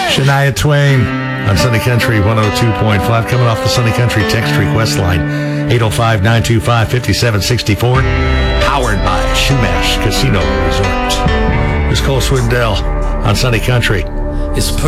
Shania Twain on Sunny Country 102.5. Coming off the Sunny Country text request line, 805-925-5764. Powered by Shumash Casino Resort. Here's Cole Swindell on Sunny Country. It's